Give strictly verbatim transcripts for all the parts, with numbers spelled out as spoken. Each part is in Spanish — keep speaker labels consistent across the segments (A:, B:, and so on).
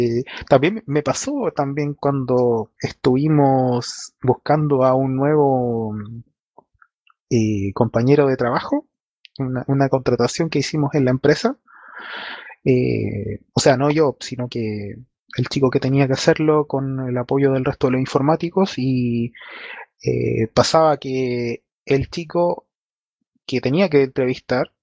A: También me pasó también cuando estuvimos buscando a un nuevo eh, compañero de trabajo, una, una contratación que hicimos en la empresa. Eh, o sea, no yo, sino que el chico que tenía que hacerlo con el apoyo del resto de los informáticos y eh, pasaba que el chico que tenía que entrevistar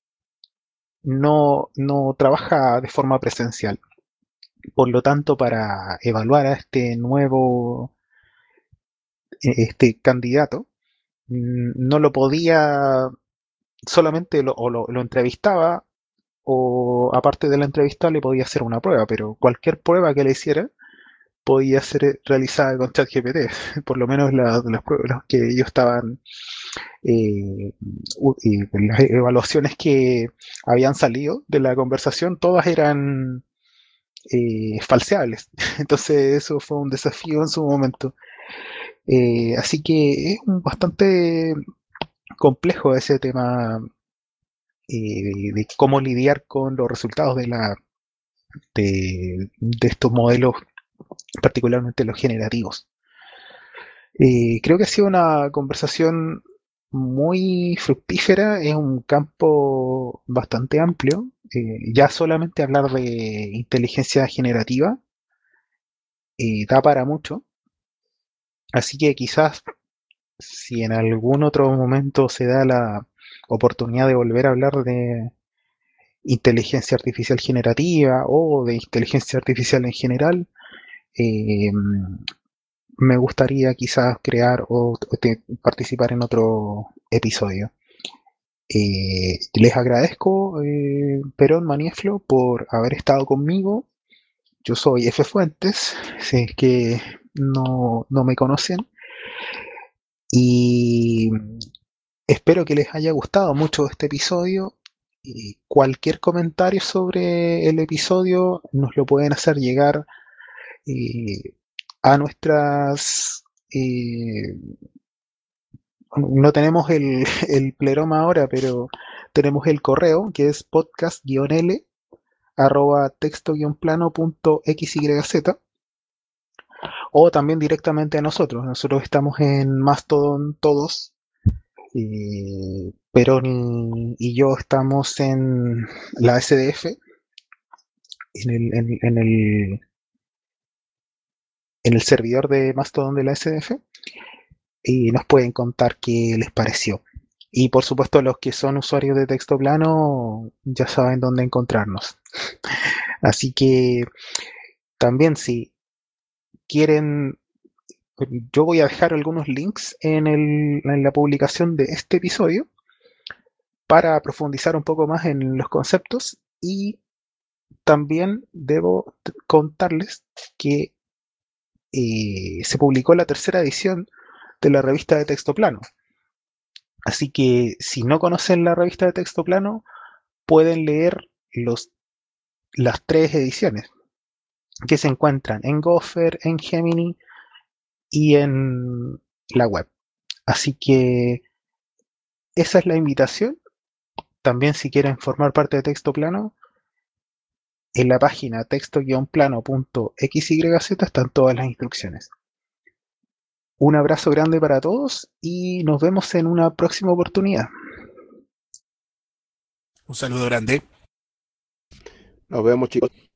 A: no, no trabaja de forma presencial. Por lo tanto, para evaluar a este nuevo, eh, este candidato, mm, no lo podía, solamente lo, o lo, lo entrevistaba o aparte de la entrevista le podía hacer una prueba, pero cualquier prueba que le hiciera podía ser realizada con ChatGPT, por lo menos la- las pruebas que ellos estaban, eh, u- y las evaluaciones que habían salido de la conversación, todas eran eh, falseables. Entonces eso fue un desafío en su momento. Eh, así que es un bastante complejo ese tema eh, de cómo lidiar con los resultados de, la, de, de estos modelos, particularmente los generativos. Eh, creo que ha sido una conversación muy fructífera, es un campo bastante amplio. Eh, ya solamente hablar de inteligencia generativa eh, da para mucho, así que quizás si en algún otro momento se da la oportunidad de volver a hablar de inteligencia artificial generativa o de inteligencia artificial en general, eh, me gustaría quizás crear o te- participar en otro episodio. Eh, les agradezco, eh, Perón Manieflo, por haber estado conmigo. Yo soy F. Fuentes, si es que no, no me conocen, y espero que les haya gustado mucho este episodio. Y cualquier comentario sobre el episodio nos lo pueden hacer llegar eh, a nuestras eh, no tenemos el, el pleroma ahora, pero tenemos el correo que es podcast-l arroba texto-plano punto xyz o también directamente a nosotros. Nosotros estamos en Mastodon todos, eh, Perón y, y yo estamos en la S D F, en el, en, en el, en el servidor de Mastodon de la S D F y nos pueden contar qué les pareció. Y por supuesto los que son usuarios de texto plano ya saben dónde encontrarnos. Así que también si quieren, yo voy a dejar algunos links en, el, en la publicación de este episodio para profundizar un poco más en los conceptos y también debo contarles que eh, se publicó la tercera edición de la revista de texto plano. Así que si no conocen la revista de texto plano, pueden leer los, las tres ediciones que se encuentran en Gopher, en Gemini y en la web. Así que esa es la invitación. También si quieren formar parte de Texto Plano, en la página texto-plano punto xyz están todas las instrucciones. Un abrazo grande para todos y nos vemos en una próxima oportunidad.
B: Un saludo grande.
C: Nos vemos, chicos.